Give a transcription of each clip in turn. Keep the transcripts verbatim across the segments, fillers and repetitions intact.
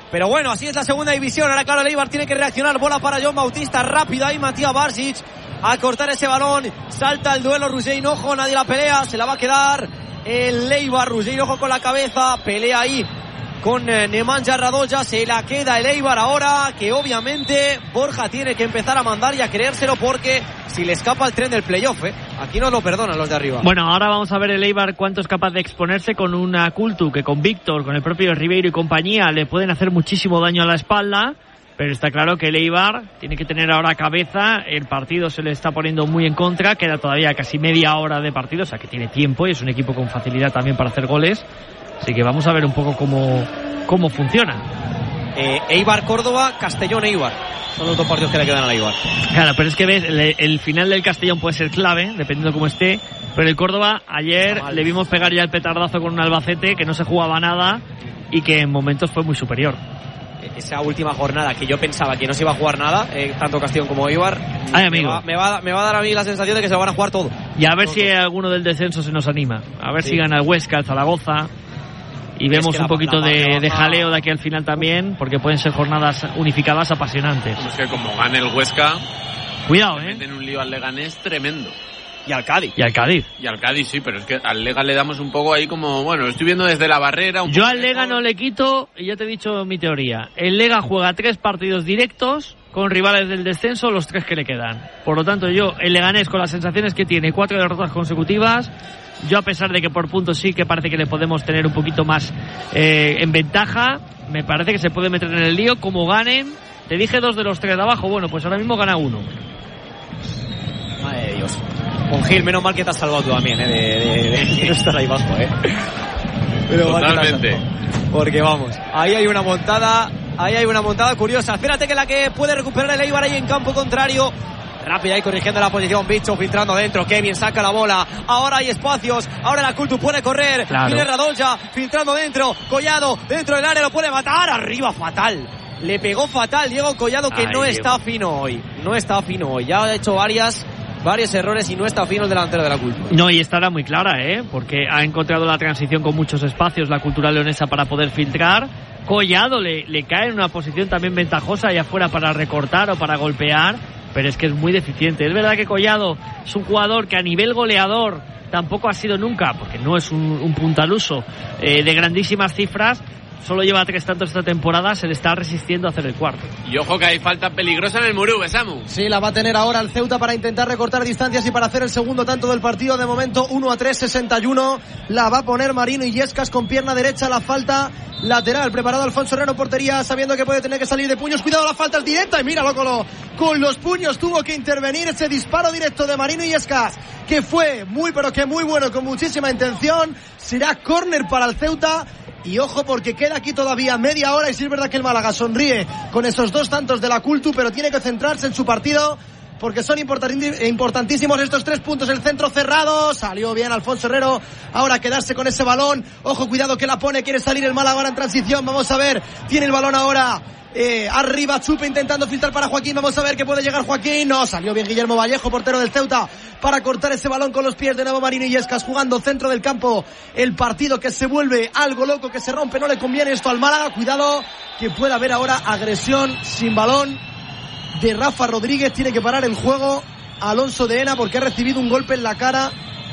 Pero bueno, así es la segunda división. Ahora claro, el Eibar tiene que reaccionar. Bola para John Bautista, rápido ahí Matías Barsic a cortar ese balón. Salta el duelo Roger Hinojo, nadie la pelea, se la va a quedar el Eibar. Roger Hinojo con la cabeza, pelea ahí con eh, Nemanja Radoja, se la queda el Eibar ahora, que obviamente Borja tiene que empezar a mandar y a creérselo, porque si le escapa el tren del playoff, ¿eh? Aquí no lo perdonan los de arriba. Bueno, ahora vamos a ver el Eibar cuánto es capaz de exponerse con una Cultu que con Víctor, con el propio Ribeiro y compañía le pueden hacer muchísimo daño a la espalda, pero está claro que el Eibar tiene que tener ahora cabeza. El partido se le está poniendo muy en contra, queda todavía casi media hora de partido, o sea que tiene tiempo y es un equipo con facilidad también para hacer goles. Así que vamos a ver un poco cómo, cómo funciona. Eh, Eibar, Córdoba, Castellón, Eibar. Son los dos partidos que le quedan al Eibar. Claro, pero es que ves, el, el final del Castellón puede ser clave, dependiendo cómo esté. Pero el Córdoba, ayer le vimos pegar ya el petardazo con un Albacete que no se jugaba nada y que en momentos fue muy superior. Esa última jornada que yo pensaba que no se iba a jugar nada, eh, tanto Castellón como Eibar, Ay, amigo. Me, va, me, va, me va a dar a mí la sensación de que se van a jugar todo. Y a ver todo, si todo. alguno del descenso se nos anima. A ver sí. si gana el Huesca, el Zaragoza. Y vemos es que un la, poquito la, de, la, de jaleo de aquí al final también, porque pueden ser jornadas unificadas apasionantes. Es que como gane el Huesca, cuidado, se eh. meten un lío al Leganés tremendo. Y al Cádiz. Y al Cádiz. Y al Cádiz sí, pero es que al Lega le damos un poco ahí como, bueno, lo estoy viendo desde la barrera. Un Yo poco al Lega lejos. no le quito, y ya te he dicho mi teoría. El Lega juega tres partidos directos con rivales del descenso, los tres que le quedan. Por lo tanto, yo, el Leganés, con las sensaciones que tiene, cuatro derrotas consecutivas, yo a pesar de que por puntos sí que parece que le podemos tener un poquito más eh, en ventaja, me parece que se puede meter en el lío. Como ganen, te dije dos de los tres de abajo, bueno, pues ahora mismo gana uno. Madre de Dios. Con Gil, menos mal que te has salvado tú también, ¿eh? De, de, de, de no estar ahí abajo, ¿eh? Pero totalmente. Porque vamos, ahí hay una montada, ahí hay una montada curiosa. Espérate que la que puede recuperar el Eibar ahí en campo contrario. Rápida ahí corrigiendo la posición, Bicho filtrando adentro, Kevin saca la bola, ahora hay espacios, ahora la Cultu puede correr, claro. Viene Radoja filtrando dentro, Collado dentro del área lo puede matar, arriba fatal, le pegó fatal Diego Collado, que Ay, no Diego. está fino hoy, no está fino hoy, ya ha hecho varias varios errores y no está fino el delantero de la Cultu. No, y estará muy clara, ¿eh? Porque ha encontrado la transición con muchos espacios la Cultural Leonesa para poder filtrar. Collado le, le cae en una posición también ventajosa allá afuera para recortar o para golpear, pero es que es muy deficiente. Es verdad que Collado es un jugador que a nivel goleador tampoco ha sido nunca, porque no es un, un puntaluso eh, de grandísimas cifras. Solo lleva tres tantos esta temporada, se le está resistiendo a hacer el cuarto. Y ojo que hay falta peligrosa en el Murube, Samu. Sí, la va a tener ahora el Ceuta para intentar recortar distancias y para hacer el segundo tanto del partido. De momento uno a tres, sesenta y uno. La va a poner Marino Illescas con pierna derecha. La falta lateral. Preparado Alfonso Herrero, portería, sabiendo que puede tener que salir de puños. Cuidado, la falta es directa. Y míralo con, lo, con los puños. Tuvo que intervenir ese disparo directo de Marino Illescas, que fue muy, pero que muy bueno, con muchísima intención. Será córner para el Ceuta. Y ojo, porque queda aquí todavía media hora y sí es verdad que el Málaga sonríe con esos dos tantos de la Cultu, pero tiene que centrarse en su partido porque son importantísimos estos tres puntos. El centro cerrado, salió bien Alfonso Herrero, ahora quedarse con ese balón. Ojo, cuidado que la pone, quiere salir el Málaga ahora en transición, vamos a ver, tiene el balón ahora. Eh, arriba Chupe intentando filtrar para Joaquín, vamos a ver que puede llegar Joaquín, no, salió bien Guillermo Vallejo, portero del Ceuta, para cortar ese balón con los pies. De nuevo Marino Illescas jugando centro del campo, el partido que se vuelve algo loco, que se rompe, no le conviene esto al Málaga. Cuidado que puede haber ahora agresión sin balón de Rafa Rodríguez, tiene que parar el juego Alonso de Ena porque ha recibido un golpe en la cara.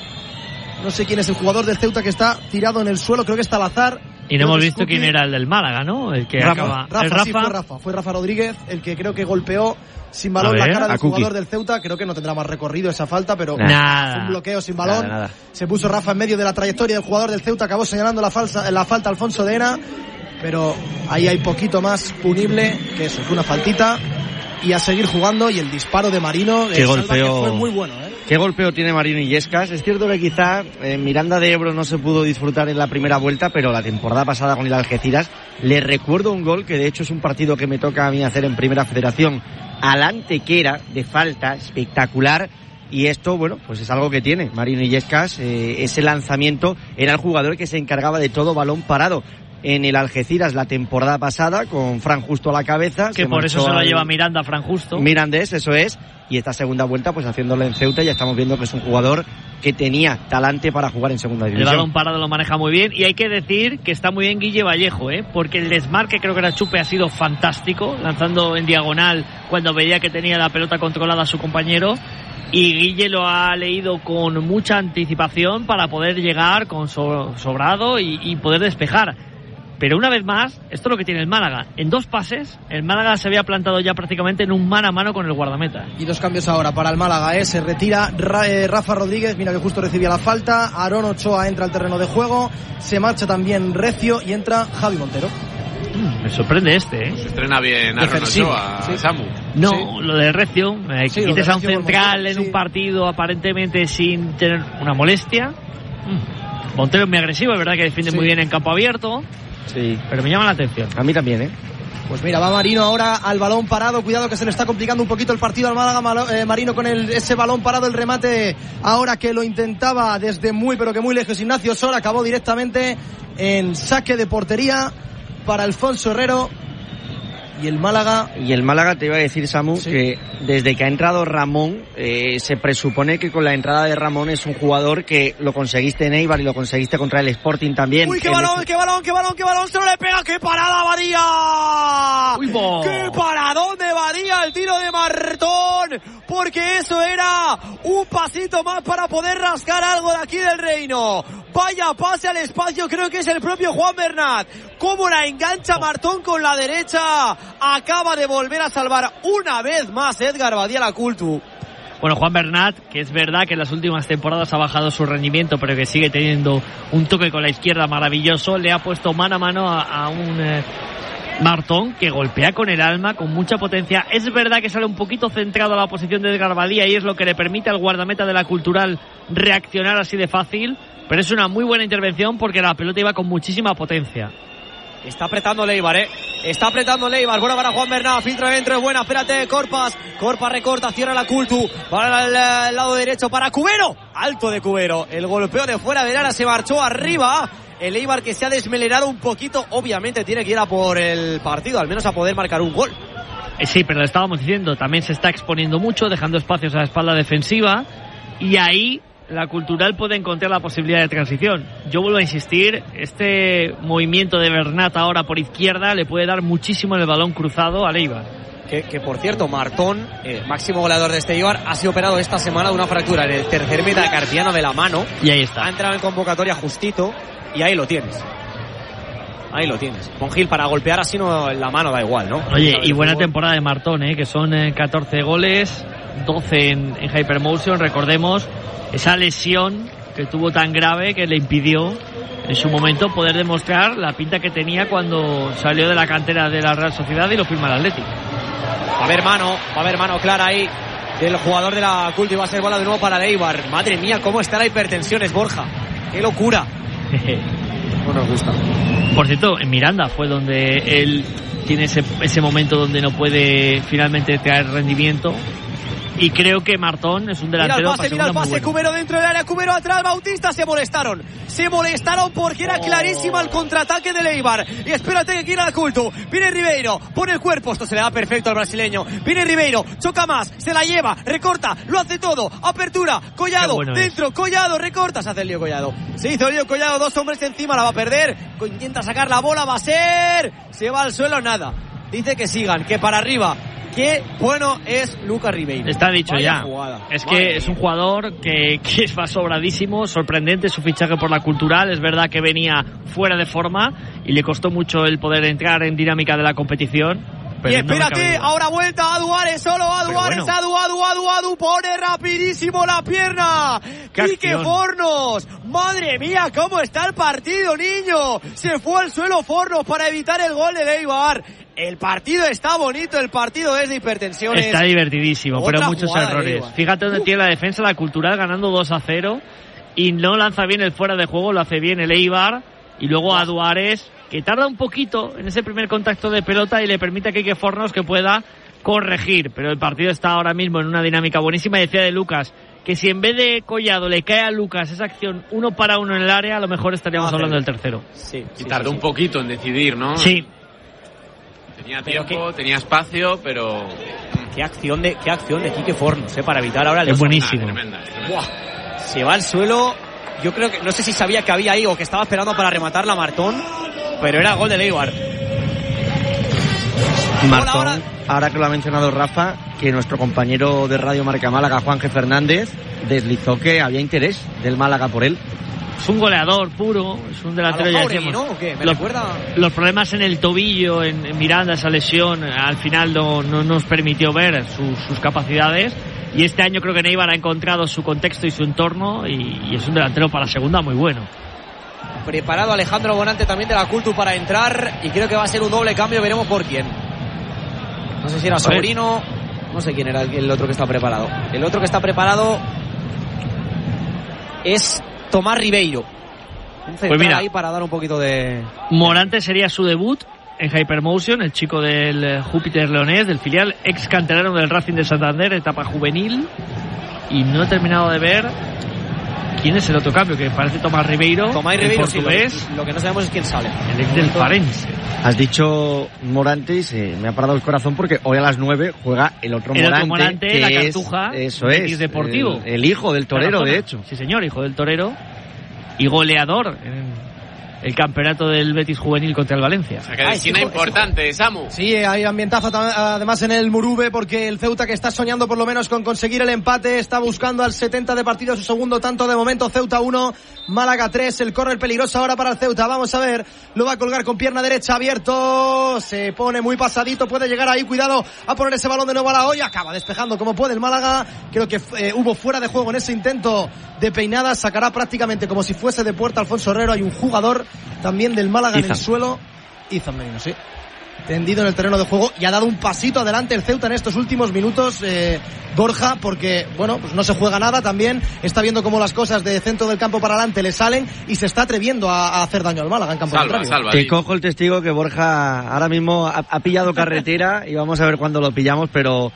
No sé quién es el jugador del Ceuta que está tirado en el suelo, creo que está Lazar. Y no hemos visto quién era el del Málaga, ¿no? El que Rafa, acaba. Rafa, ¿El Rafa? Sí, fue Rafa, fue Rafa Rodríguez el que creo que golpeó sin balón ver, la cara del Cookie. jugador del Ceuta. Creo que no tendrá más recorrido esa falta, pero Nada. un bloqueo sin balón. Nada, nada. Se puso Rafa en medio de la trayectoria del jugador del Ceuta, acabó señalando la, falsa, la falta Alfonso de Ena, pero ahí hay poquito más punible que eso, que una faltita. Y a seguir jugando, y el disparo de Marino de Qué Salva, golpeo. que fue muy bueno, ¿eh? Qué golpeo tiene Marino Illescas. Es cierto que quizá en Miranda de Ebro no se pudo disfrutar en la primera vuelta, pero la temporada pasada con el Algeciras le recuerdo un gol que de hecho es un partido que me toca a mí hacer en Primera Federación al Antequera, de falta, espectacular. Y esto, bueno, pues es algo que tiene Marino Illescas, eh, ese lanzamiento. Era el jugador que se encargaba de todo balón parado en el Algeciras la temporada pasada, con Fran Justo a la cabeza. Que por eso se lo lleva Miranda a Fran Justo. Mirandés, eso es. Y esta segunda vuelta, pues haciéndolo en Ceuta, ya estamos viendo que es un jugador que tenía talante para jugar en segunda división. El balón parado lo maneja muy bien y hay que decir que está muy bien Guille Vallejo, ¿eh? Porque el desmarque, creo que era Chupe, ha sido fantástico, lanzando en diagonal cuando veía que tenía la pelota controlada a su compañero, y Guille lo ha leído con mucha anticipación para poder llegar con so- sobrado y, y poder despejar. Pero una vez más, esto es lo que tiene el Málaga. En dos pases, el Málaga se había plantado ya prácticamente en un mano a mano con el guardameta. Y dos cambios ahora para el Málaga, ¿eh? Se retira Ra- eh, Rafa Rodríguez, mira que justo recibía la falta. Aarón Ochoa entra al terreno de juego. Se marcha también Recio y entra Javi Montero. Mm, me sorprende este, ¿eh? Se estrena bien Aaron Defensivo, Ochoa, sí. Samu. No, Sí. lo de Recio, eh, Sí, que lo de quites a un Recio por central Montero, en sí. un partido aparentemente sin tener una molestia. Mm. Montero es muy agresivo, es verdad que defiende Sí. muy bien en campo abierto, Sí, pero me llama la atención. a mí también, ¿eh? Pues mira, va Marino ahora al balón parado. Cuidado que se le está complicando un poquito el partido al Málaga. Malo, eh, Marino con el, ese balón parado, el remate ahora que lo intentaba desde muy pero que muy lejos Ignacio Sola. Acabó directamente en saque de portería para Alfonso Herrero. Y el Málaga... Y el Málaga, te iba a decir, Samu, Sí. que desde que ha entrado Ramón, eh, se presupone que con la entrada de Ramón es un jugador que lo conseguiste en Eibar y lo conseguiste contra el Sporting también. Uy, qué El- balón, qué balón, qué balón, qué balón, se lo le pega, qué parada Badía. Uy, bo. Qué paradón de Badía, el tiro de Martón, porque eso era un pasito más para poder rascar algo de aquí del Reino. Vaya pase al espacio, creo que es el propio Juan Bernat. Cómo la engancha Martón con la derecha. Acaba de volver a salvar una vez más Edgar Badía la Cultu. Bueno, Juan Bernat, que es verdad que en las últimas temporadas ha bajado su rendimiento, pero que sigue teniendo un toque con la izquierda maravilloso, le ha puesto mano a mano a, a un eh, Martón que golpea con el alma, con mucha potencia. Es verdad que sale un poquito centrado a la posición de Edgar Badía y es lo que le permite al guardameta de la Cultural reaccionar así de fácil, pero es una muy buena intervención porque la pelota iba con muchísima potencia. Está apretando Leibar, eh. Está apretando Leibar. Buena para Juan Bernat. Filtro dentro, es buena. Espérate, Corpas. Corpas recorta, cierra la Cultu. Para el, el lado derecho, para Cubero. Alto de Cubero. El golpeo de fuera de área se marchó arriba. El Eibar que se ha desmelenado un poquito. Obviamente tiene que ir a por el partido, al menos a poder marcar un gol. Eh, sí, pero lo estábamos diciendo, también se está exponiendo mucho, dejando espacios a la espalda defensiva, y ahí la Cultural puede encontrar la posibilidad de transición. Yo vuelvo a insistir, este movimiento de Bernat ahora por izquierda le puede dar muchísimo en el balón cruzado a Eibar. Que, que por cierto, Martón, eh, máximo goleador de este Eibar, ha sido operado esta semana de una fractura en el tercer metacarpiano de la mano. Y ahí Ha está. entrado en convocatoria justito y ahí lo tienes. Ahí lo tienes. Con Gil para golpear así no, la mano da igual, ¿no? Oye, y buena Fútbol. temporada de Martón, ¿eh? Que son eh, catorce goles, doce en, en Hypermotion. Recordemos esa lesión que tuvo tan grave que le impidió en su momento poder demostrar la pinta que tenía cuando salió de la cantera de la Real Sociedad y lo firma el Atlético. Va a haber mano, va a haber mano clara ahí del jugador de la Cultu y va a ser bola de nuevo para el Eibar. Madre mía, cómo está la hipertensión, es Borja. Qué locura. No nos gusta. Por cierto, en Miranda fue donde él tiene ese, ese momento donde no puede finalmente traer rendimiento. Y creo que Martón es un Mira el delantero pase, para mira el segunda muy pase, bueno. Cubero dentro del área, Cubero atrás, Bautista, se molestaron. Se molestaron porque era clarísima el contraataque de Eibar. Y espérate que quiera la Cultu. Viene Ribeiro, pone el cuerpo, esto se le da perfecto al brasileño. Viene Ribeiro, choca más, se la lleva, recorta, lo hace todo. Apertura, Collado, bueno dentro, Collado, recorta, se hace el lío Collado. Se hizo el lío Collado, dos hombres encima, la va a perder. Intenta sacar la bola, va a ser. Se va al suelo, nada. Dice que sigan, que para arriba. Qué bueno es Lucas Ribeiro. Está dicho Vaya ya. jugada. Es Madre que es un mía. jugador que, que va sobradísimo, sorprendente su fichaje por la Cultural. Es verdad que venía fuera de forma y le costó mucho el poder entrar en dinámica de la competición. Pero Y no me espérate, cabe duda. ahora vuelta a Duárez, solo a Pero Duárez, bueno. Adu, Adu, Adu, Adu, pone rapidísimo la pierna. ¡Qué Quique acción! Fornos, madre mía, cómo está el partido, niño. Se fue al suelo Fornos para evitar el gol de Eibar. El partido está bonito, el partido es de hipertensiones. Está divertidísimo, Otra pero muchos jugada de errores. Eibar. Fíjate dónde tiene la defensa, la Cultural ganando dos a cero y no lanza bien el fuera de juego, lo hace bien el Eibar y luego a Duárez, que tarda un poquito en ese primer contacto de pelota y le permite a Quique Fornos que pueda corregir, pero el partido está ahora mismo en una dinámica buenísima. Decía de Lucas que si en vez de Collado le cae a Lucas esa acción uno para uno en el área, a lo mejor estaríamos Ah, hablando del pero- tercero. Sí, Y sí, tardó sí, un sí. poquito en decidir, ¿no? Sí, Tenía Pero tiempo, tenía espacio, pero... Qué acción de, qué acción de Quique Fornos, eh, para evitar ahora el Es dos a uno. buenísimo. Ah, tremenda, tremenda. Buah. Se va al suelo. Yo creo que, no sé si sabía que había ahí o que estaba esperando para rematar la Martón, pero era gol de Leibar. Martón, ahora... ahora que lo ha mencionado Rafa, que nuestro compañero de Radio Marca Málaga, Juanje Fernández, deslizó que había interés del Málaga por él. Es un goleador puro, es un delantero, ya Jauregui, ¿no? ¿O qué? ¿Me los, recuerda? Los problemas en el tobillo, en, en Miranda, esa lesión, al final no, no nos permitió ver sus, sus capacidades. Y este año creo que Neibar ha encontrado su contexto y su entorno, y, y es un delantero para segunda muy bueno. Preparado Alejandro Bonante también de la Cultu para entrar, y creo que va a ser un doble cambio, veremos por quién. No sé si era Sobrino, no sé quién era el otro que está preparado. El otro que está preparado es Tomás Ribeiro. Un central, pues mira, ahí para dar un poquito de... Morante sería su debut en Hypermotion, el chico del Júpiter Leonés, del filial, ex canterano del Racing de Santander, etapa juvenil. Y no he terminado de ver quién es el otro cambio, que parece Tomás Ribeiro. Tomás Ribeiro, sí, lo, lo que no sabemos es quién sale. El ex del Farense. Has dicho Morante y se me ha parado el corazón porque hoy a las nueve juega el otro el Morante. Otro Morante, que la Cartuja, es, eso es, Deportivo. El, el hijo del torero, de hecho. Sí, señor, hijo del torero. Y goleador en el campeonato del Betis juvenil contra el Valencia. O sea, que de esquina importante, Samu. Sí, hay ambientazo además en el Murube, porque el Ceuta, que está soñando por lo menos con conseguir el empate, está buscando al setenta de partido su segundo tanto. De momento Ceuta uno, Málaga tres. El córner peligroso ahora para el Ceuta. Vamos a ver, lo va a colgar con pierna derecha abierto, se pone muy pasadito, puede llegar ahí, cuidado a poner ese balón de nuevo a la olla, acaba despejando como puede el Málaga. Creo que eh, hubo fuera de juego en ese intento de peinada, sacará prácticamente como si fuese de puerta Alfonso Herrero. Hay un jugador también del Málaga Izan en el suelo, Izan Merino, sí, tendido en el terreno de juego, y ha dado un pasito adelante el Ceuta en estos últimos minutos, eh, Borja, porque bueno, pues no se juega nada, también está viendo cómo las cosas de centro del campo para adelante le salen y se está atreviendo a, a hacer daño al Málaga en campo salva, contrario. Salva, Te cojo el testigo que Borja ahora mismo ha, ha pillado carretera y vamos a ver cuándo lo pillamos, pero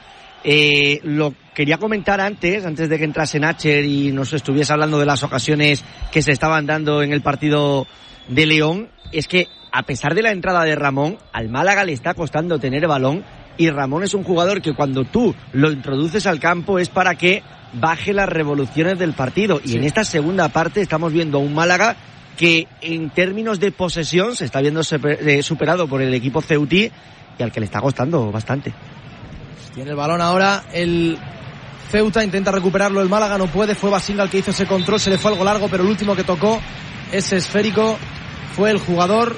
eh, lo quería comentar antes, antes de que entrase Nacher y nos estuviese hablando de las ocasiones que se estaban dando en el partido de León. Es que a pesar de la entrada de Ramón, al Málaga le está costando tener balón, y Ramón es un jugador que cuando tú lo introduces al campo es para que baje las revoluciones del partido, y sí, en esta segunda parte estamos viendo a un Málaga que en términos de posesión se está viendo superado por el equipo ceutí, y al que le está costando bastante. Tiene el balón ahora el Ceuta, intenta recuperarlo el Málaga, no puede, fue Basinga el que hizo ese control, se le fue algo largo, pero el último que tocó ese esférico fue el jugador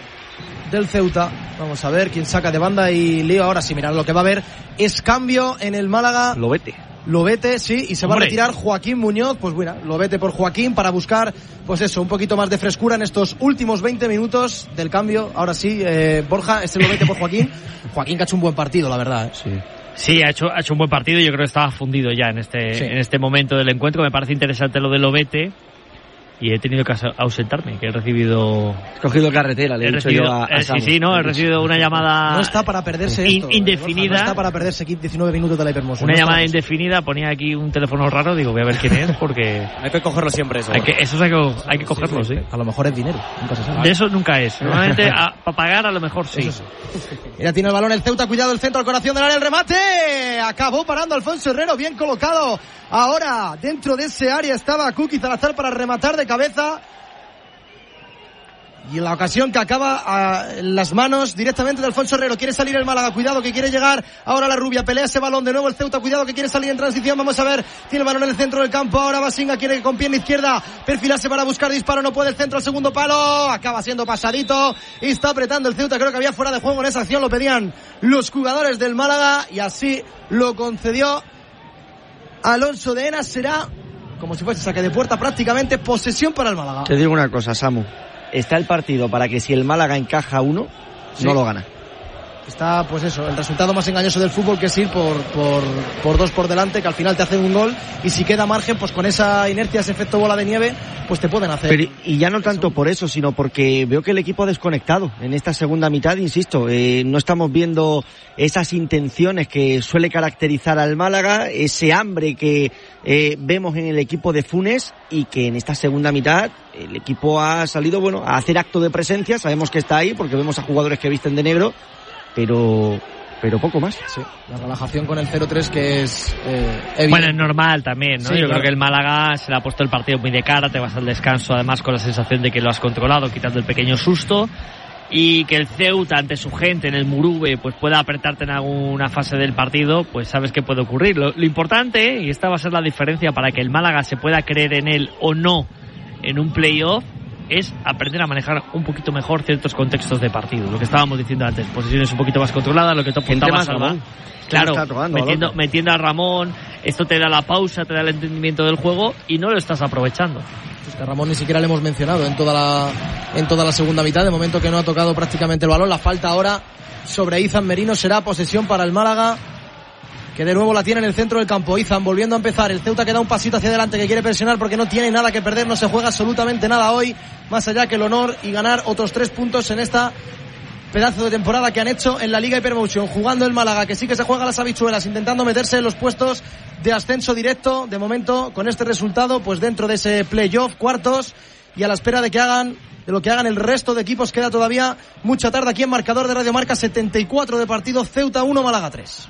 del Ceuta. Vamos a ver quién saca de banda y lío. Ahora sí, mirad, lo que va a haber es cambio en el Málaga. Lobete. Lobete, sí, y se Hombre. va a retirar Joaquín Muñoz. Pues bueno, Lobete por Joaquín para buscar, pues eso, un poquito más de frescura en estos últimos veinte minutos del cambio. Ahora sí, eh, Borja, este Lobete por Joaquín. Joaquín, que ha hecho un buen partido, la verdad, ¿eh? Sí. Sí, ha hecho, ha hecho un buen partido, yo creo que estaba fundido ya en este, sí, en este momento del encuentro. Me parece interesante lo de Lobete. Y he tenido que ausentarme, que he recibido... He cogido carretera, le he, he dicho recibido, yo a, a eh, Sí, sí, no, he recibido una llamada... No está para perderse in, esto. Indefinida. Borja, no está para perderse aquí diecinueve minutos de la Hipermotion. Una no llamada estamos. indefinida, ponía aquí un teléfono raro, digo, voy a ver quién es, porque... Hay que cogerlo siempre eso. Hay que, esos hay que, hay que cogerlos, sí, sí. A lo mejor es dinero, nunca se sabe. De eso nunca es. Normalmente, para pagar a lo mejor sí. sí. Mira, tiene el balón el Ceuta, cuidado el centro al corazón del área, el remate. Acabó parando Alfonso Herrero, bien colocado. Ahora, dentro de ese área estaba Kuki Salazar para rematar de cabeza. Y en la ocasión que acaba a las manos directamente de Alfonso Herrero. Quiere salir el Málaga, cuidado que quiere llegar ahora la Rubia, pelea ese balón de nuevo el Ceuta, cuidado que quiere salir en transición, vamos a ver, tiene el balón en el centro del campo, ahora Basinga quiere con pierna izquierda perfilarse para buscar disparo, no puede, el centro al segundo palo, acaba siendo pasadito y está apretando el Ceuta, creo que había fuera de juego en esa acción, lo pedían los jugadores del Málaga y así lo concedió Alonso de Ena. Será como si fuese saque de puerta, prácticamente posesión para el Málaga. Te digo una cosa, Samu, está el partido para que si el Málaga encaja uno, sí, no lo gana. Está, pues eso, el resultado más engañoso del fútbol, que es ir por, por, por dos por delante, que al final te hacen un gol, y si queda margen, pues con esa inercia, ese efecto bola de nieve, pues te pueden hacer. Pero, y ya no tanto por eso, sino porque veo que el equipo ha desconectado en esta segunda mitad, insisto, eh, no estamos viendo esas intenciones que suele caracterizar al Málaga, ese hambre que eh, vemos en el equipo de Funes, y que en esta segunda mitad el equipo ha salido, bueno, a hacer acto de presencia. Sabemos que está ahí porque vemos a jugadores que visten de negro, pero pero poco más. Sí, la relajación con el cero tres que es eh, evidente. Bueno, es normal también, ¿no? Sí, Yo claro. creo que el Málaga se le ha puesto el partido muy de cara, te vas al descanso además con la sensación de que lo has controlado, quitando el pequeño susto, y que el Ceuta ante su gente en el Murube pues pueda apretarte en alguna fase del partido, pues sabes que puede ocurrir. Lo, lo importante, y esta va a ser la diferencia para que el Málaga se pueda creer en él o no en un playoff, es aprender a manejar un poquito mejor ciertos contextos de partido. Lo que estábamos diciendo antes, posiciones un poquito más controladas, lo que te apuntaba Salva. Claro, metiendo, metiendo a Ramón, esto te da la pausa, te da el entendimiento del juego y no lo estás aprovechando. Pues que a Ramón ni siquiera le hemos mencionado en toda la en toda la segunda mitad, de momento que no ha tocado prácticamente el balón. La falta ahora sobre Izan Merino será posesión para el Málaga, que de nuevo la tiene en el centro del campo. Izan volviendo a empezar, el Ceuta que da un pasito hacia adelante, que quiere presionar porque no tiene nada que perder, no se juega absolutamente nada hoy, más allá que el honor y ganar otros tres puntos en esta pedazo de temporada que han hecho en la Liga Hypermotion, jugando el Málaga, que sí que se juega las habichuelas, intentando meterse en los puestos de ascenso directo, de momento con este resultado pues dentro de ese playoff, cuartos, y a la espera de que hagan de lo que hagan el resto de equipos. Queda todavía mucha tarde aquí en marcador de Radio Marca, setenta y cuatro de partido, Ceuta uno, Málaga tres.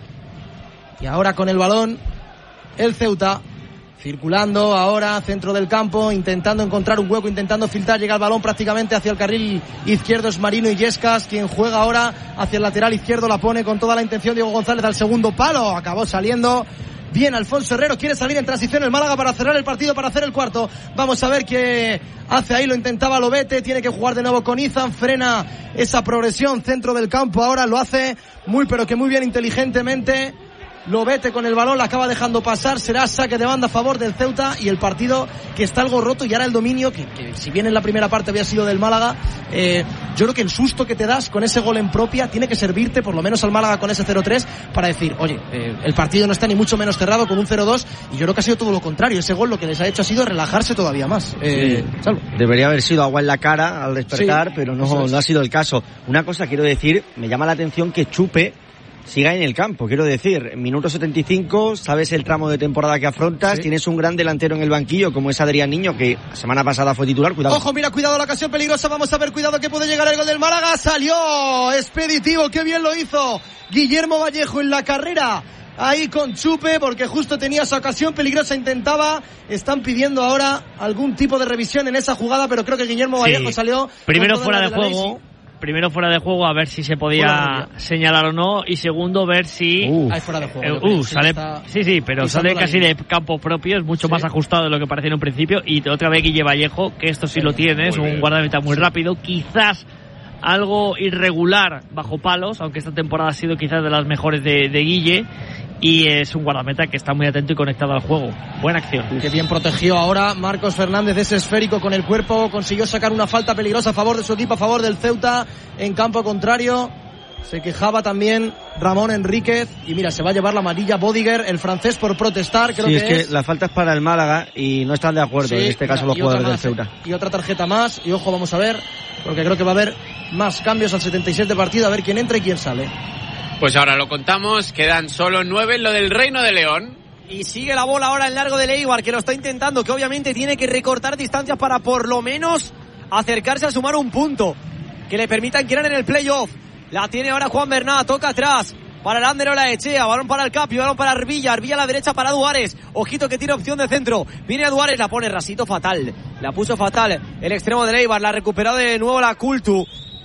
Y ahora con el balón el Ceuta, circulando ahora centro del campo, intentando encontrar un hueco, intentando filtrar, llega el balón prácticamente hacia el carril izquierdo, es Marino Illescas quien juega ahora hacia el lateral izquierdo, la pone con toda la intención Diego González al segundo palo, acabó saliendo bien Alfonso Herrero, quiere salir en transición el Málaga para cerrar el partido, para hacer el cuarto. Vamos a ver qué hace ahí, lo intentaba Lobete, tiene que jugar de nuevo con Izan, frena esa progresión centro del campo, ahora lo hace muy pero que muy bien, inteligentemente. Lobete con el balón, la acaba dejando pasar, será saque de banda a favor del Ceuta, y el partido que está algo roto, y ahora el dominio, que, que si bien en la primera parte había sido del Málaga, eh, yo creo que el susto que te das con ese gol en propia tiene que servirte, por lo menos al Málaga con ese cero tres, para decir, oye, eh, el partido no está ni mucho menos cerrado con un cero dos, y yo creo que ha sido todo lo contrario, ese gol lo que les ha hecho ha sido relajarse todavía más. Eh, sí. Debería haber sido agua en la cara al despertar, sí, pero no, no ha sido el caso. Una cosa quiero decir, me llama la atención que Chupe siga en el campo, quiero decir, minuto setenta y cinco, sabes el tramo de temporada que afrontas, sí. Tienes un gran delantero en el banquillo como es Adrián Niño, que la semana pasada fue titular, cuidado. Ojo, mira, cuidado la ocasión peligrosa, vamos a ver, cuidado que puede llegar el gol del Málaga, salió expeditivo, qué bien lo hizo Guillermo Vallejo en la carrera, ahí con Chupe, porque justo tenía esa ocasión peligrosa, intentaba, están pidiendo ahora algún tipo de revisión en esa jugada, pero creo que Guillermo Vallejo sí. salió primero fuera de juego. Primero fuera de juego, a ver si se podía señalar o no, y segundo ver si uh, hay fuera de juego, eh, uh, sale, sí sí pero sale casi de campo propio, es mucho sí. más ajustado de lo que parecía en un principio, y otra vez Guille Vallejo, que esto sí, sí lo tiene, es un guardameta muy sí. rápido, quizás algo irregular bajo palos, aunque esta temporada ha sido quizás de las mejores de, de Guille, y es un guardameta que está muy atento y conectado al juego. Buena acción. Que bien protegió ahora Marcos Fernández, ese esférico con el cuerpo, consiguió sacar una falta peligrosa a favor de su equipo, a favor del Ceuta en campo contrario. Se quejaba también Ramón Enríquez, y mira, se va a llevar la amarilla Bodiger, el francés, por protestar, creo sí, que es que es. La falta es para el Málaga y no están de acuerdo, sí, en este caso los jugadores del Ceuta. Y otra tarjeta más, y ojo, vamos a ver, porque creo que va a haber más cambios al setenta y siete de partido, a ver quién entra y quién sale. Pues ahora lo contamos, quedan solo nueve en lo del Reino de León. Y sigue la bola ahora en largo de Eibar, que lo está intentando, que obviamente tiene que recortar distancias para por lo menos acercarse a sumar un punto que le permitan quedar en el playoff. La tiene ahora Juan Bernat, toca atrás para el Ander Olaechea, balón para el Capi, balón para Arbilla, Arbilla a la derecha para Duárez, ojito que tiene opción de centro, viene a Duárez, la pone rasito fatal, la puso fatal el extremo de Eibar, la ha recuperado de nuevo la Cultu.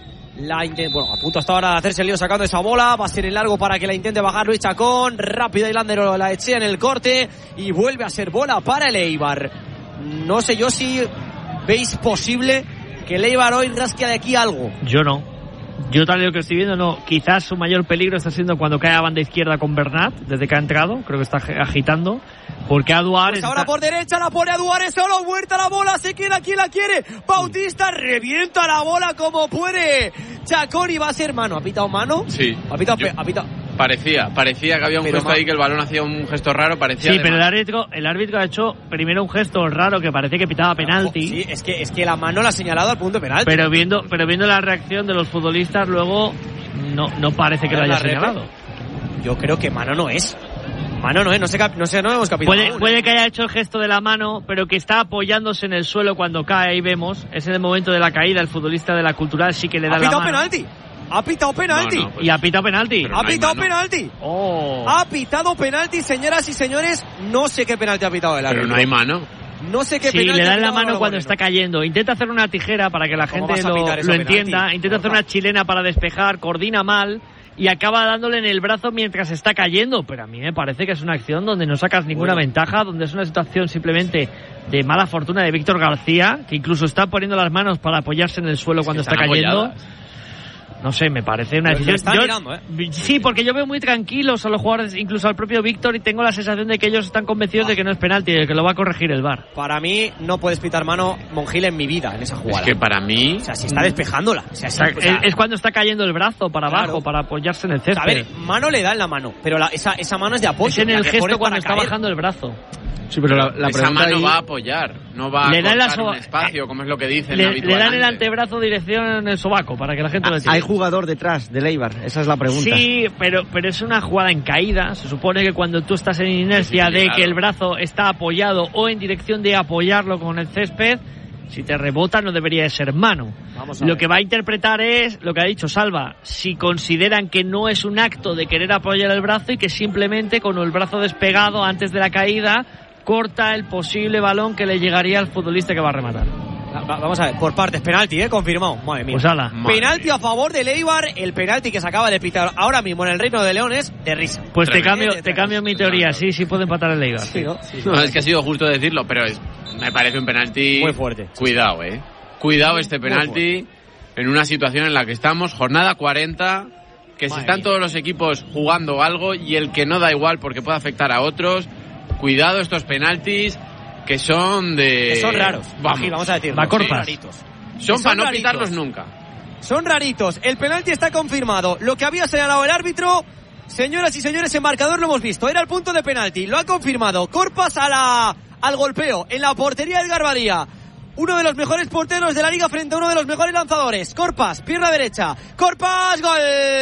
La intent... Bueno, a punto hasta ahora de hacerse el lío sacando esa bola, va a ser en largo para que la intente bajar Luis Chacón, rápido Ailander la echea en el corte y vuelve a ser bola para el Eibar. No sé yo si veis posible que el Eibar hoy rasque de aquí algo. Yo no. Yo tal y lo que estoy viendo, no. Quizás su mayor peligro está siendo cuando cae a banda izquierda con Bernat, desde que ha entrado, creo que está agitando, porque a Duárez... Pues ahora está... por derecha la pone a Duárez, solo muerta la bola, se queda quien la quiere, Bautista revienta la bola como puede, Chacón, y va a ser mano, ¿ha pitado mano? Sí. Ha pitado, Yo... ha pitado... Parecía, parecía que había un pero gesto ma... ahí, que el balón hacía un gesto raro, parecía. Sí, pero el árbitro, el árbitro ha hecho primero un gesto raro que parecía que pitaba penalti. Sí, es que es que la mano la ha señalado al punto de penalti. Pero viendo, pero viendo la reacción de los futbolistas luego no, no parece que lo haya señalado. Yo creo que mano no es. Mano no es, no sé, no sé, no hemos capitado. Puede, aún, puede ¿eh? que haya hecho el gesto de la mano, pero que está apoyándose en el suelo cuando cae, ahí vemos. Es en el momento de la caída, el futbolista de la Cultural sí que le da la mano. penalti. Ha pitado penalti. No, no, pues, y ha pitado penalti. pero Ha no hay pitado mano. penalti. Oh. Ha pitado penalti, señoras y señores. No sé qué penalti ha pitado el árbitro. Pero no hay mano. No sé qué Sí, penalti le ha dan la pitado mano Álvaro cuando Moreno. está cayendo. Intenta hacer una tijera para que la ¿Cómo gente vas a lo, pitar eso, lo penalti? entienda. Intenta hacer Porfa. una chilena para despejar, coordina mal y acaba dándole en el brazo mientras está cayendo. Pero a mí me parece que es una acción donde no sacas ninguna Bueno. ventaja, donde es una situación simplemente de mala fortuna de Víctor García, que incluso está poniendo las manos para apoyarse en el suelo Es cuando que está están cayendo. apoyadas. No sé, me parece una Lo- lo decisión. está Yo- mirando, ¿eh? Sí, porque yo veo muy tranquilos a los jugadores, incluso al propio Víctor, y tengo la sensación de que ellos están convencidos de que no es penalti, de que lo va a corregir el V A R. Para mí no puedes pitar mano Monjil en mi vida en esa jugada. Es que para mí... O sea, si está despejándola. O sea, si- O sea, o sea, es, es cuando está cayendo el brazo para Claro. abajo, para apoyarse en el o sea, césped. a ver, mano le da en la mano, pero la- esa, esa mano es de apoyo. Es en la el que gesto pones cuando para está caer. bajando el brazo. Sí, pero la, la esa pregunta mano ahí- va a apoyar, no va Le a da en la cortar soba- un espacio, como es lo que dicen Le, le habitualmente. dan el antebrazo dirección en el sobaco para que la gente lo entienda. Hay jugador detrás del Eibar, esa es la pregunta. Sí, pero, pero es una jugada en caída. Se supone que cuando tú estás en inercia Sí, sí, de claro. que el brazo está apoyado o en dirección de apoyarlo con el césped, si te rebota no debería de ser mano. Vamos a Lo ver. que va a interpretar es lo que ha dicho Salva. Si consideran que no es un acto de querer apoyar el brazo y que simplemente con el brazo despegado antes de la caída corta el posible balón que le llegaría al futbolista que va a rematar. Va- Vamos a ver, por partes, penalti, ¿eh? Confirmado. Madre mía. Pues ala. Madre Penalti mía. a favor del Eibar, el penalti que se acaba de pitar ahora mismo en el Reino de León es de risa. Pues te Tremendo. cambio, te cambio mi teoría. Sí, sí puede empatar el Eibar. Sí, ¿no? Sí, sí. No, es que ha sido justo decirlo, pero es- me parece un penalti... Muy fuerte. Cuidado, eh. Cuidado este Muy penalti en una situación en la que estamos, jornada cuarenta, que si Madre están mía. todos los equipos jugando algo y el que no da igual porque puede afectar a otros, cuidado estos penaltis que son de... Que son raros. Vamos, Aquí, vamos a decirlo. Va corpas. Son raritos. son son para no raritos. pitarlos nunca. Son raritos. El penalti está confirmado. Lo que había señalado el árbitro, señoras y señores, en marcador lo hemos visto. Era el punto de penalti. Lo ha confirmado. Corpas a la, al golpeo en la portería del Garbaría. Uno de los mejores porteros de la liga frente a uno de los mejores lanzadores. Corpas, pierna derecha. Corpas, gol.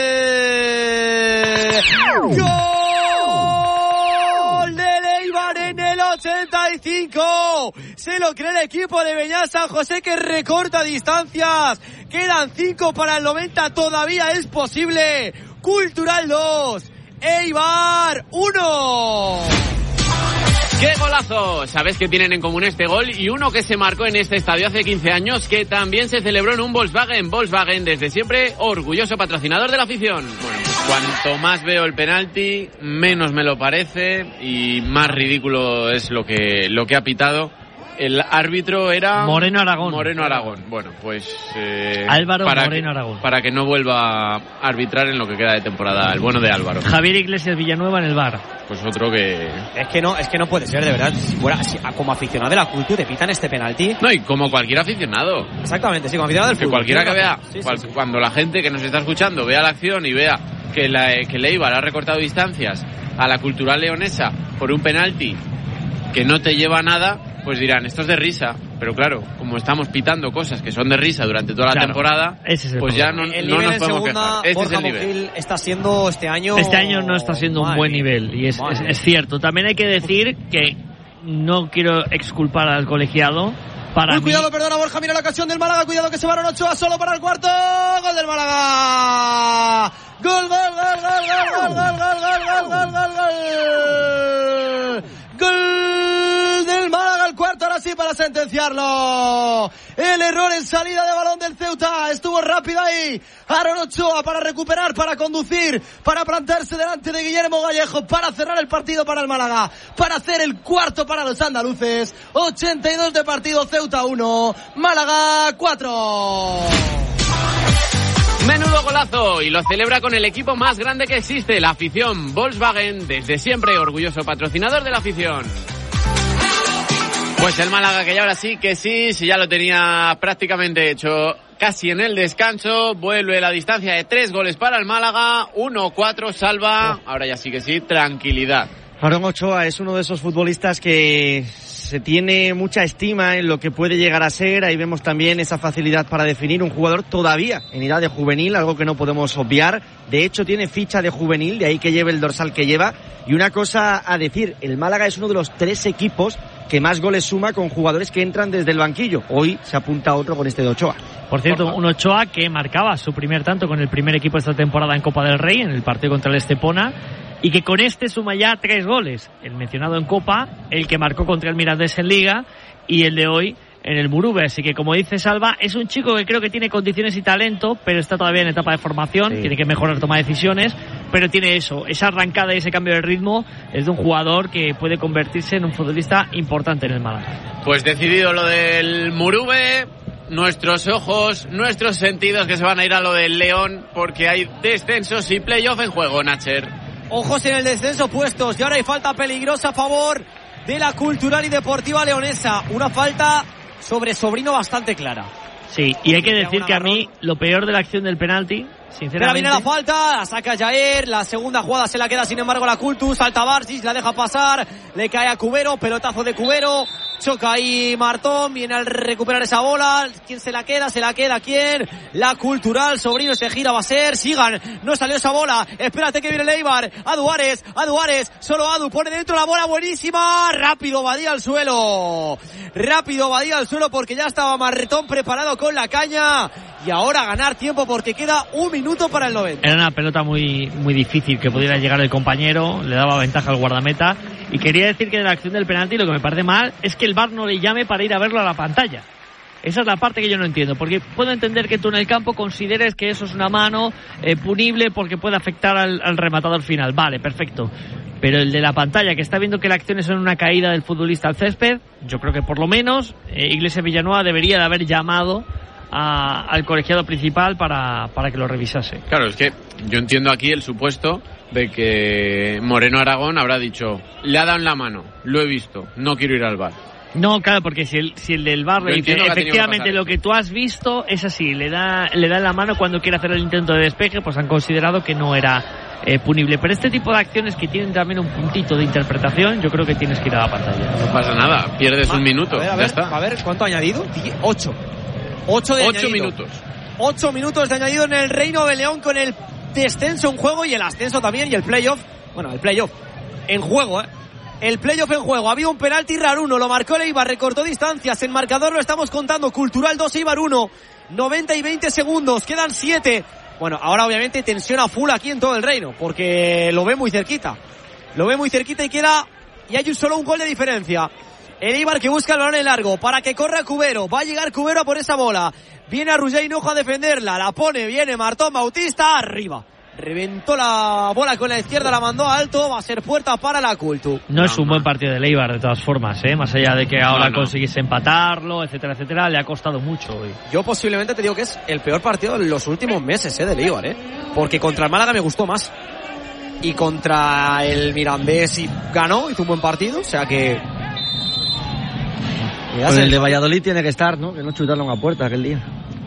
¡Gol del Eibar en el ochenta y cinco! Se lo cree el equipo de Beñat San José, que recorta distancias. Quedan cinco para el noventa, todavía es posible. Cultural dos, Eibar uno. ¡Qué golazo! ¿Sabes qué tienen en común este gol? Y uno que se marcó en este estadio hace quince años, que también se celebró en un Volkswagen. Volkswagen, desde siempre, orgulloso patrocinador de la afición. Bueno, pues cuanto más veo el penalti, menos me lo parece y más ridículo es lo que, lo que ha pitado. El árbitro era... Moreno Aragón. Moreno Aragón. Bueno, pues... Eh, Álvaro para Moreno que, Aragón. Para que no vuelva a arbitrar en lo que queda de temporada. El bueno de Álvaro. Javier Iglesias Villanueva en el V A R. Pues otro que... Es que no, es que no puede ser, de verdad. Si fuera, si- como aficionado de la Cultu te pitan este penalti. No, y como cualquier aficionado. Exactamente, sí, como aficionado del Que fútbol. cualquiera que vea, Sí, sí, cual- sí. cuando la gente que nos está escuchando vea la acción y vea que, la, que el Eibar ha recortado distancias a la Cultural Leonesa por un penalti que no te lleva a nada, pues dirán, esto es de risa. Pero claro, como estamos pitando cosas que son de risa durante toda la Claro, temporada, ese es el pues ya problema. no, El no nivel nos en podemos segunda, quejar. Este Borja es el nivel. Monjil está siendo este año... Este año no está siendo un Madre buen mía. nivel y es, Madre es, mía. es cierto. También hay que decir que no quiero exculpar al colegiado. Para Uy, mí, cuidado, perdona Borja, mira la ocasión del Málaga, cuidado que se va Aaron Ochoa solo para el cuarto, gol del Málaga. Gol, gol, gol, gol, gol, gol, gol, gol, gol, gol, gol, gol. Gol del Málaga, el cuarto, ahora sí para sentenciarlo. El error en salida de balón del Ceuta, estuvo rápido ahí Aaron Ochoa para recuperar, para conducir, para plantarse delante de Guillermo Gallejo, para cerrar el partido para el Málaga, para hacer el cuarto para los andaluces. ochenta y dos de partido, Ceuta uno, Málaga cuatro. Menudo golazo, y lo celebra con el equipo más grande que existe, la afición. Volkswagen, desde siempre orgulloso patrocinador de la afición. Pues el Málaga, que ya ahora sí que sí, si ya lo tenía prácticamente hecho casi en el descanso, vuelve la distancia de tres goles para el Málaga, uno cuatro, Salva, ahora ya sí que sí, tranquilidad. Aaron Ochoa es uno de esos futbolistas que se tiene mucha estima en lo que puede llegar a ser. Ahí vemos también esa facilidad para definir un jugador todavía en edad de juvenil, algo que no podemos obviar. De hecho, tiene ficha de juvenil, de ahí que lleve el dorsal que lleva. Y una cosa a decir, el Málaga es uno de los tres equipos que más goles suma con jugadores que entran desde el banquillo. Hoy se apunta otro con este de Ochoa. Por cierto, un Ochoa que marcaba su primer tanto con el primer equipo esta temporada en Copa del Rey, en el partido contra el Estepona, y que con este suma ya tres goles. El mencionado en Copa, el que marcó contra el Mirandés en Liga y el de hoy en el Murube. Así que, como dice Salva, es un chico que creo que tiene condiciones y talento, pero está todavía en etapa de formación, sí. Tiene que mejorar toma de decisiones, pero tiene eso, esa arrancada y ese cambio de ritmo es de un jugador que puede convertirse en un futbolista importante en el Málaga. Pues decidido lo del Murube, nuestros ojos, nuestros sentidos que se van a ir a lo del León, porque hay descensos y playoff en juego, Nacher. Ojos en el descenso puestos, y ahora hay falta peligrosa a favor de la Cultural y Deportiva Leonesa. Una falta sobre Sobrino bastante clara. Sí, y hay que decir que a mí lo peor de la acción del penalti, sinceramente... Pero viene la falta, la saca Jair, la segunda jugada se la queda sin embargo la Cultus, salta Barsis, la deja pasar, le cae a Cubero, pelotazo de Cubero, choca ahí Martón, viene al recuperar esa bola, ¿quién se la queda? ¿Se la queda quién? La Cultural, Sobrino se gira, va a ser, sigan, no salió esa bola, espérate que viene el Eibar, Adu Ares, Adu Ares, solo Adu, pone dentro la bola buenísima, rápido Badía al suelo, rápido Badía al suelo porque ya estaba Martón preparado con la caña, y ahora ganar tiempo porque queda un minuto para el noventa. Era una pelota muy muy difícil que pudiera llegar el compañero, le daba ventaja al guardameta, y quería decir que de la acción del penalti lo que me parece mal es que el V A R no le llame para ir a verlo a la pantalla. Esa es la parte que yo no entiendo, porque puedo entender que tú en el campo consideres que eso es una mano eh, punible porque puede afectar al, al rematador final, vale, perfecto, pero el de la pantalla que está viendo que la acción es en una caída del futbolista al césped, yo creo que por lo menos eh, Iglesias Villanueva debería de haber llamado A, al colegiado principal para, para que lo revisase. Claro, es que yo entiendo aquí el supuesto de que Moreno Aragón habrá dicho, le ha dado en la mano, lo he visto, no quiero ir al V A R. No, claro, porque si el, si el del V A R le dice, efectivamente que lo que tú has visto es así, le da, le da en la mano cuando quiere hacer el intento de despeje, pues han considerado que no era eh, punible. Pero este tipo de acciones que tienen también un puntito de interpretación, yo creo que tienes que ir a la pantalla. No pasa nada, pierdes un minuto, a ver, a ya ver, está. A ver, ¿cuánto ha añadido? Ocho. Ocho de Ocho añadido. minutos. Ocho minutos de añadido en el Reino de León con el descenso en juego y el ascenso también y el playoff. Bueno, el playoff en juego, ¿eh? El playoff en juego. Había un penalti raruno, lo marcó el Eibar, recortó distancias. En marcador lo estamos contando. Cultural dos, Eibar uno. noventa y veinte segundos, quedan siete. Bueno, ahora obviamente tensión a full aquí en todo el Reino, porque lo ve muy cerquita. Lo ve muy cerquita y queda... Y hay un solo un gol de diferencia. El Eibar que busca el balón en largo para que corra Cubero. Va a llegar Cubero a por esa bola. Viene a Roger Hinojo a defenderla. La pone, viene Martón Bautista. Arriba. Reventó la bola con la izquierda, la mandó alto. Va a ser puerta para la Cultu. No es un buen partido del Eibar de todas formas, ¿eh? Más allá de que ahora no, no. consiguiese empatarlo, etcétera, etcétera. Le ha costado mucho hoy. Yo posiblemente te digo que es el peor partido de los últimos meses, ¿eh? Del Eibar, ¿eh? Porque contra el Málaga me gustó más. Y contra el Mirandés y ganó, hizo un buen partido. O sea que... Pues el de Valladolid tiene que estar, ¿no? Que no chutarlo a una puerta aquel día.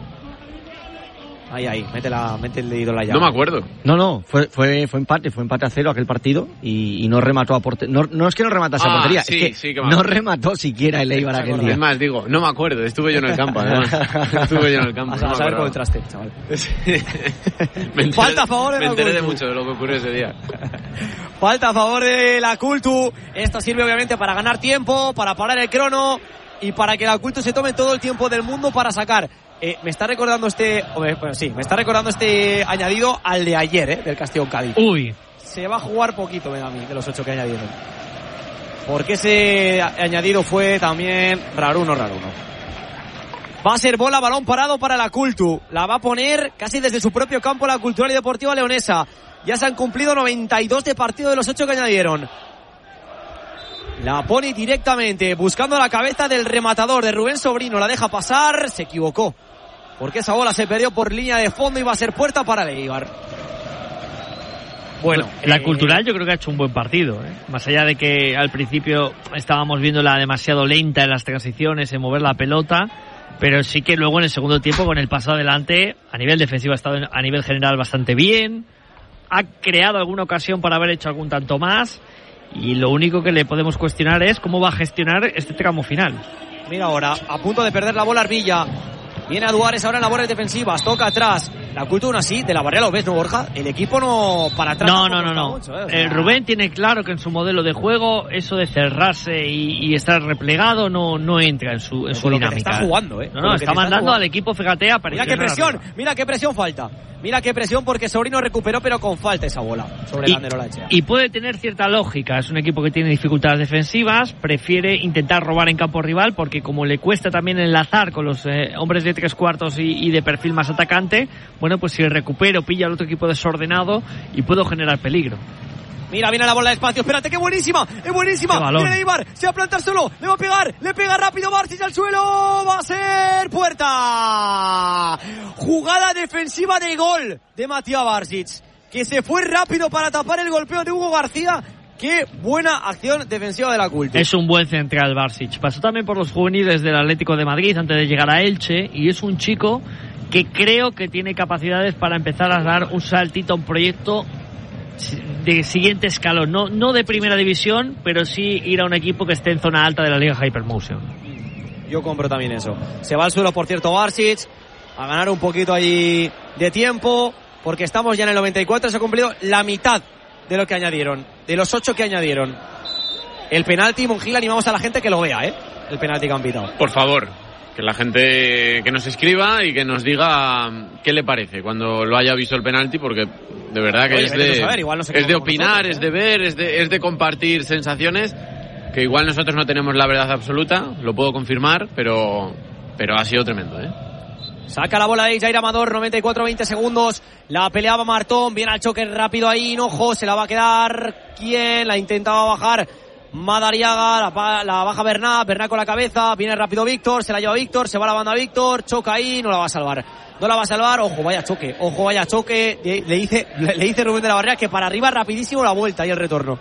Ahí, ahí, mete, la, mete el dedito en la llave. No me acuerdo. No, no, fue fue fue empate, fue empate a cero aquel partido y, y no remató a portería. No, no es que no rematase ah, a portería, sí, es que, sí que no remató siquiera el Eibar aquel día. Es más, digo, no me acuerdo, estuve yo en el campo, además. Estuve yo en el campo. A, no a saber cómo entraste, chaval. me enteré, Falta a favor de Me la enteré Cultu. de mucho de lo que ocurrió ese día. Falta a favor de la Cultu. Esto sirve obviamente para ganar tiempo, para parar el crono y para que la Cultu se tome todo el tiempo del mundo para sacar. Eh, me está recordando este, bueno, sí, me está recordando este añadido al de ayer, eh, del Castellón Cádiz. Uy. Se va a jugar poquito, me da a mí, de los ocho que añadieron. Porque ese añadido fue también raruno, raruno. Va a ser bola, balón parado para la Cultu. La va a poner casi desde su propio campo la Cultural y Deportiva Leonesa. Ya se han cumplido noventa y dos de partido de los ocho que añadieron. La pone directamente, buscando la cabeza del rematador de Rubén Sobrino. La deja pasar, se equivocó. Porque esa bola se perdió por línea de fondo y va a ser puerta para el Eibar. Bueno, la eh, Cultural yo creo que ha hecho un buen partido, ¿eh? Más allá de que al principio estábamos viéndola demasiado lenta en las transiciones, en mover la pelota, pero sí que luego en el segundo tiempo con el paso adelante, a nivel defensivo ha estado a nivel general bastante bien, ha creado alguna ocasión para haber hecho algún tanto más, y lo único que le podemos cuestionar es cómo va a gestionar este tramo final. Mira ahora, a punto de perder la bola Arvilla. Viene a Duárez ahora en labores defensivas, toca atrás, la Cultu aún así, de la Barrea lo ves, ¿no, Borja? El equipo no para atrás. No, no, no, no. Mucho, ¿eh? O sea, eh, Rubén tiene claro que en su modelo de juego eso de cerrarse y, y estar replegado no, no entra en su, en su dinámica. Está jugando, ¿eh? No, no, está mandando al equipo, fíjate, a Mira qué presión, mira qué presión falta. Mira qué presión porque Sobrino recuperó, pero con falta esa bola sobre el Ander Olaechea. Y puede tener cierta lógica. Es un equipo que tiene dificultades defensivas, prefiere intentar robar en campo rival porque como le cuesta también enlazar con los eh, hombres de tres cuartos y, y de perfil más atacante, bueno, pues si recupero, pilla al otro equipo desordenado y puedo generar peligro. Mira, viene la bola de espacio, espérate, qué buenísima, es buenísima. Viene Eibar, se va a plantar solo, le va a pegar, le pega rápido Barsic al suelo, va a ser puerta. Jugada defensiva de gol de Matías Barsic, que se fue rápido para tapar el golpeo de Hugo García. Qué buena acción defensiva de la Cultu. Es un buen central Barsic, pasó también por los juveniles del Atlético de Madrid antes de llegar a Elche y es un chico que creo que tiene capacidades para empezar a dar un saltito a un proyecto de siguiente escalón, no, no de primera división, pero sí ir a un equipo que esté en zona alta de la Liga Hypermotion. Yo compro también eso. Se va al suelo, por cierto, Barsic, a ganar un poquito allí de tiempo, porque estamos ya en el noventa y cuatro, se ha cumplido la mitad de lo que añadieron, de los ocho que añadieron. El penalti, Mongil, animamos a la gente que lo vea, ¿eh? El penalti que han pitado. Por favor, que la gente que nos escriba y que nos diga qué le parece cuando lo haya visto el penalti, porque de verdad que Oye, es, de, saber, igual no es de opinar, nosotros, ¿eh? Es de ver, es de, es de compartir sensaciones, que igual nosotros no tenemos la verdad absoluta, lo puedo confirmar, pero, pero ha sido tremendo, ¿eh? Saca la bola de Jair Amador, noventa y cuatro, veinte segundos, la peleaba Martón, viene al choque rápido ahí, Hinojo, se la va a quedar, ¿quién? La intentaba bajar Madariaga, la, la baja Bernat, Bernat con la cabeza, viene rápido Víctor, se la lleva Víctor, se va a la banda Víctor, choca ahí, no la va a salvar, no la va a salvar, ojo, vaya choque, ojo, vaya choque, le, le dice le, le dice Rubén de la Barrera que para arriba rapidísimo la vuelta y el retorno,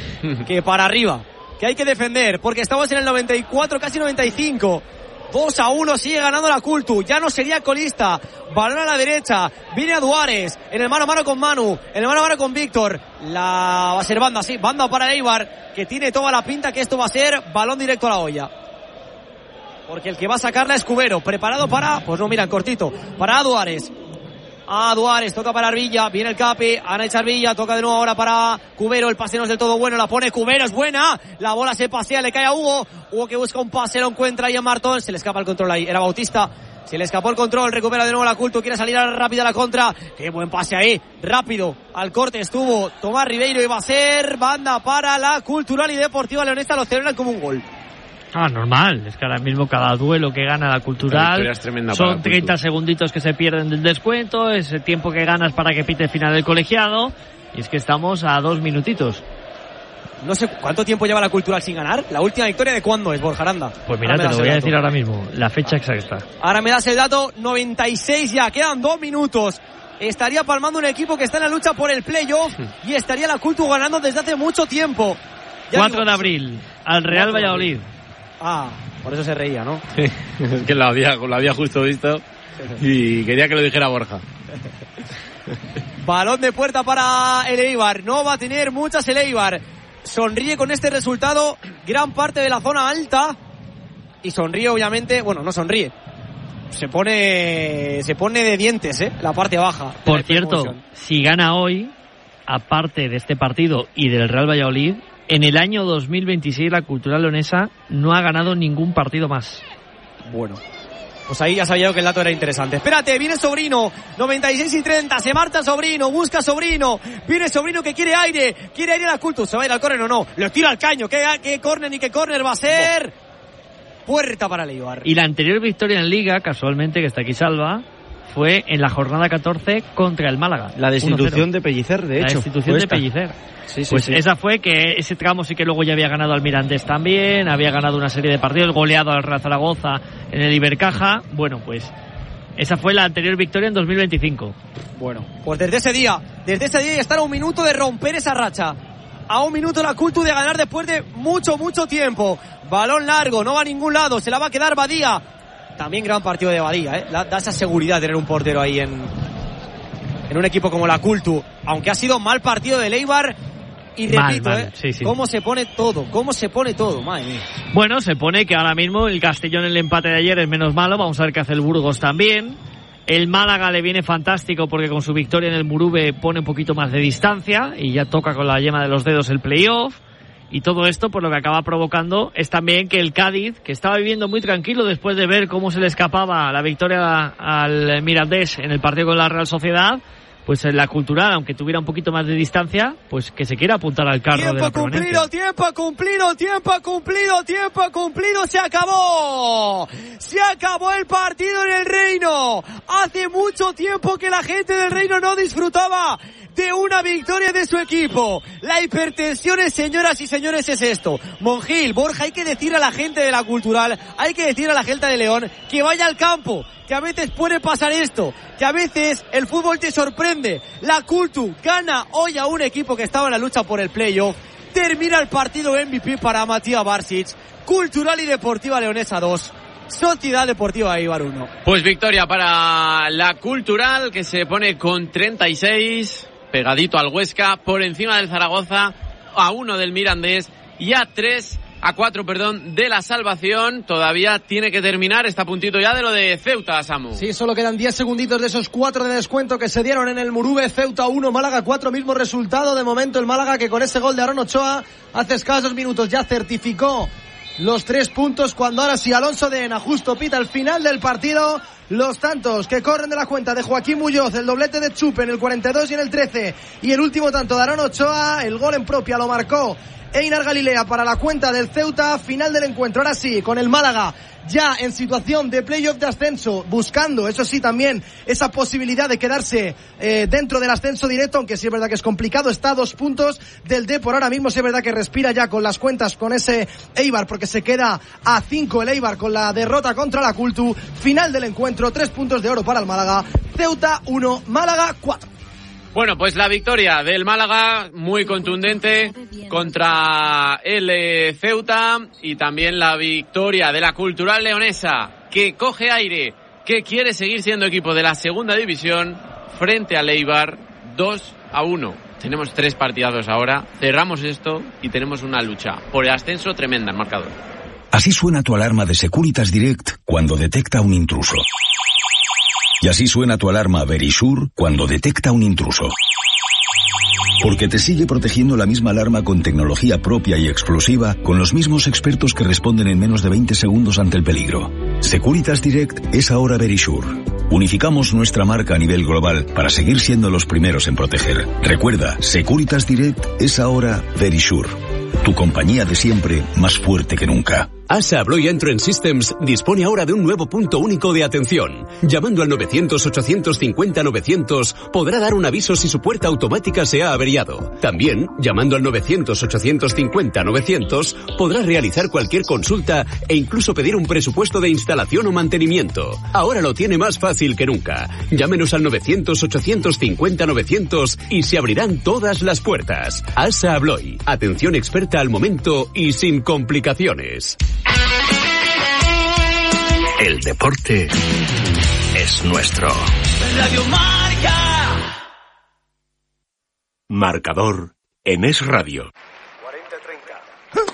que para arriba, que hay que defender, porque estamos en el noventa y cuatro, casi noventa y cinco, dos a uno, sigue ganando la Cultu, ya no sería colista, balón a la derecha, viene a Duárez, en el mano a mano con Manu, en el mano a mano con Víctor, la va a ser banda, sí, banda para Eibar, que tiene toda la pinta que esto va a ser balón directo a la olla, porque el que va a sacarla es Cubero, preparado para, pues no, mira, cortito, para Duárez, a Duárez, toca para Arvilla, viene el Capi, Ana Echarvilla, toca de nuevo ahora para Cubero, el pase no es del todo bueno, la pone Cubero, es buena, la bola se pasea, le cae a Hugo, Hugo que busca un pase, lo encuentra ahí en Martón, se le escapa el control ahí, era Bautista, se le escapó el control, recupera de nuevo la Cultu, quiere salir rápido a la contra, qué buen pase ahí, rápido, al corte estuvo Tomás Ribeiro y va a ser banda para la Cultural y Deportiva Leonesa, lo celebran como un gol. Ah, normal, es que ahora mismo cada duelo que gana la Cultural la es son treinta segunditos que se pierden del descuento, ese tiempo que ganas para que pite el final del colegiado, y es que estamos a dos minutitos. No sé cuánto tiempo lleva la Cultural sin ganar. ¿La última victoria de cuándo es, Borja Aranda? Pues mira, te lo voy a decir ahora mismo, la fecha exacta. Ahora me das el dato, noventa y seis ya, quedan dos minutos. Estaría palmando un equipo que está en la lucha por el playoff y estaría la Cultu ganando desde hace mucho tiempo. Ya cuatro de abril, al Real Valladolid. Ah, por eso se reía, ¿no? Sí, es que lo había, lo había justo visto y quería que lo dijera Borja. Balón de puerta para el Eibar, no va a tener muchas el Eibar. Sonríe con este resultado gran parte de la zona alta y sonríe obviamente, bueno, no sonríe. Se pone se pone de dientes, ¿eh? La parte baja. Por cierto, si gana hoy, aparte de este partido y del Real Valladolid, en el año dos mil veintiséis la Cultural Leonesa no ha ganado ningún partido más. Bueno, pues ahí ya sabía yo que el dato era interesante. Espérate, viene Sobrino, noventa y seis y treinta, se marcha Sobrino, busca Sobrino, viene Sobrino que quiere aire, quiere aire a la Cultu, ¿se va a ir al córner o no? Lo tira al caño, ¿qué, qué córner ni qué córner va a ser? Puerta para el Eibar. Y la anterior victoria en Liga, casualmente, que está aquí Salva, fue en la jornada catorce contra el Málaga. La destitución de Pellicer, de hecho. La destitución de Pellicer. Sí, sí, pues sí. Esa fue que ese tramo sí que luego ya había ganado al Mirandés también, había ganado una serie de partidos, goleado al Real Zaragoza en el Ibercaja. Bueno, pues esa fue la anterior victoria en dos mil veinticinco. Bueno, pues desde ese día, desde ese día ya están a un minuto de romper esa racha. A un minuto la Cultu de ganar después de mucho, mucho tiempo. Balón largo, no va a ningún lado, se la va a quedar Badía. También gran partido de Badía, ¿eh? Da esa seguridad tener un portero ahí en, en un equipo como la Cultu. Aunque ha sido mal partido de Eibar. Y repito, mal, mal. ¿eh? Sí, sí. Cómo se pone todo, cómo se pone todo, madre mía. Bueno, se pone que ahora mismo el Castellón, el empate de ayer es menos malo. Vamos a ver qué hace el Burgos también. El Málaga le viene fantástico porque con su victoria en el Muruve pone un poquito más de distancia y ya toca con la yema de los dedos el playoff. Y todo esto, por lo que acaba provocando, es también que el Cádiz, que estaba viviendo muy tranquilo después de ver cómo se le escapaba la victoria al Mirandés en el partido con la Real Sociedad, pues en la Cultural, aunque tuviera un poquito más de distancia, pues que se quiera apuntar al carro de la permanencia. Tiempo cumplido, tiempo cumplido, tiempo cumplido, tiempo cumplido, se acabó. Se acabó el partido en el Reino. Hace mucho tiempo que la gente del Reino no disfrutaba de una victoria de su equipo. La hipertensión, señoras y señores, es esto. Monjil, Borja, hay que decir a la gente de la Cultural, hay que decir a la gente de León que vaya al campo, que a veces puede pasar esto, que a veces el fútbol te sorprende. La Cultu gana hoy a un equipo que estaba en la lucha por el playoff. Termina el partido M V P para Matías Barsic. Cultural y Deportiva Leonesa dos. Sociedad Deportiva Eibar uno. Pues victoria para la Cultural, que se pone con treinta y seis, pegadito al Huesca, por encima del Zaragoza, a uno del Mirandés y a tres, a cuatro, perdón, de la salvación. Todavía tiene que terminar, está a puntito ya de lo de Ceuta, Samu. Sí, solo quedan diez segunditos de esos cuatro de descuento que se dieron en el Muruve. Ceuta uno, Málaga cuatro, mismo resultado. De momento el Málaga, que con ese gol de Aaron Ochoa hace escasos minutos ya certificó los tres puntos, cuando ahora sí Alonso de Ena justo pita el final del partido. Los tantos que corren de la cuenta de Joaquín Muñoz, el doblete de Chupe en el cuarenta y dos y en el trece, y el último tanto de Aaron Ochoa. El gol en propia lo marcó Einar Galilea para la cuenta del Ceuta. Final del encuentro, ahora sí, con el Málaga ya en situación de playoff de ascenso, buscando, eso sí, también esa posibilidad de quedarse eh, dentro del ascenso directo, aunque sí es verdad que es complicado. Está a dos puntos del Depor ahora mismo. Sí es verdad que respira ya con las cuentas con ese Eibar, porque se queda a cinco el Eibar con la derrota contra la Cultu. Final del encuentro, tres puntos de oro para el Málaga. Ceuta uno, Málaga cuatro. Bueno, pues la victoria del Málaga, muy contundente contra el eh, Ceuta, y también la victoria de la Cultural Leonesa, que coge aire, que quiere seguir siendo equipo de la segunda división frente al Eibar, dos a uno. Tenemos tres partidazos ahora, cerramos esto y tenemos una lucha por el ascenso tremenda en marcador. Así suena tu alarma de Securitas Direct cuando detecta un intruso. Y así suena tu alarma Verisure cuando detecta un intruso. Porque te sigue protegiendo la misma alarma con tecnología propia y exclusiva, con los mismos expertos que responden en menos de veinte segundos ante el peligro. Securitas Direct es ahora Verisure. Unificamos nuestra marca a nivel global para seguir siendo los primeros en proteger. Recuerda, Securitas Direct es ahora Verisure. Tu compañía de siempre, más fuerte que nunca. ASA Abloy Entrance Systems dispone ahora de un nuevo punto único de atención. Llamando al novecientos ochocientos cincuenta novecientos podrá dar un aviso si su puerta automática se ha averiado. También, llamando al novecientos ochocientos cincuenta novecientos podrá realizar cualquier consulta e incluso pedir un presupuesto de instalación o mantenimiento. Ahora lo tiene más fácil que nunca. Llámenos al novecientos ochocientos cincuenta novecientos y se abrirán todas las puertas. ASA Abloy. Atención experta al momento y sin complicaciones. El deporte es nuestro. Radio Marca. Marcador en Es Radio. cuarenta treinta.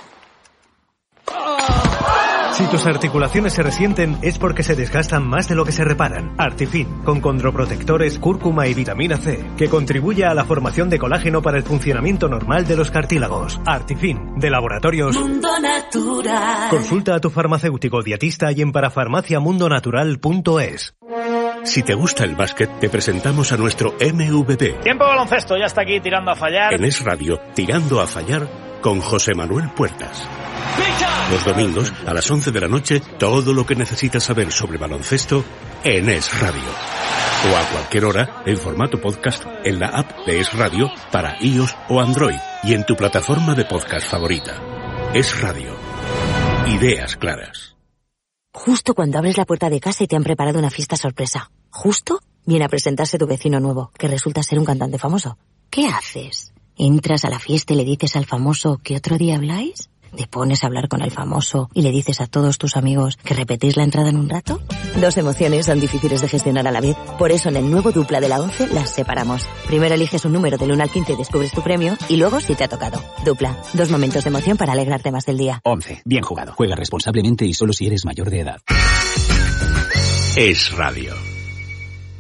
Si tus articulaciones se resienten es porque se desgastan más de lo que se reparan. Artifin, con condroprotectores, cúrcuma y vitamina C, que contribuye a la formación de colágeno para el funcionamiento normal de los cartílagos. Artifin, de Laboratorios Mundo Natural. Consulta a tu farmacéutico dietista y en parafarmacia mundo natural punto es. Si te gusta el básquet, te presentamos a nuestro M V P. Tiempo de baloncesto, ya está aquí tirando a fallar. En Es Radio, tirando a fallar con José Manuel Puertas. Los domingos, a las once de la noche, todo lo que necesitas saber sobre baloncesto en Es Radio. O a cualquier hora, en formato podcast, en la app de Es Radio para iOS o Android y en tu plataforma de podcast favorita. Es Radio. Ideas claras. Justo cuando abres la puerta de casa y te han preparado una fiesta sorpresa. Justo viene a presentarse tu vecino nuevo, que resulta ser un cantante famoso. ¿Qué haces? ¿Entras a la fiesta y le dices al famoso que otro día habláis? ¿Te pones a hablar con el famoso y le dices a todos tus amigos que repetís la entrada en un rato? Dos emociones son difíciles de gestionar a la vez. Por eso en el nuevo Dupla de la once las separamos. Primero eliges un número del uno al quince y descubres tu premio, y luego si te ha tocado. Dupla, dos momentos de emoción para alegrarte más del día. once. Bien jugado. Juega responsablemente y solo si eres mayor de edad. Es Radio.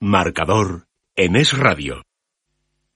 Marcador en Es Radio.